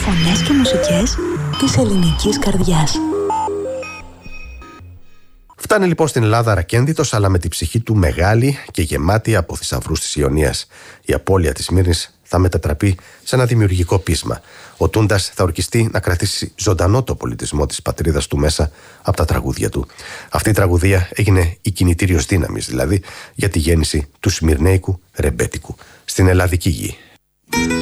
Φωνές και μουσικές της ελληνικής καρδιάς. Φτάνει λοιπόν στην Ελλάδα αρακένδυτος, αλλά με την ψυχή του μεγάλη και γεμάτη από θησαυρούς της Ιωνίας. Η απώλεια της Σμύρνης θα μετατραπεί σε ένα δημιουργικό πείσμα. Ο Τούντας θα ορκιστεί να κρατήσει ζωντανό το πολιτισμό της πατρίδας του μέσα από τα τραγούδια του. Αυτή η τραγουδία έγινε η κινητήριος δύναμης, δηλαδή, για τη γέννηση του σμυρνέικου ρεμπέτικου στην ελλαδική γη.